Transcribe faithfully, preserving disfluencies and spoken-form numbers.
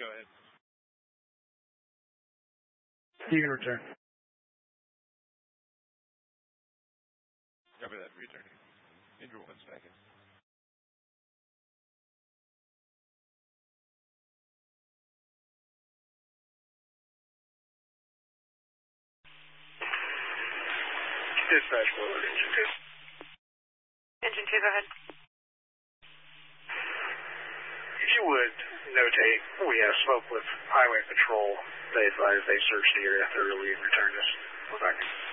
go ahead. You can return. Copy that. Returning. Maybe one second. Dispatch, forward, engine two. Engine two, go ahead. If you would notate, we have spoke with Highway Patrol. They advised they searched the area thoroughly and returned us. Second.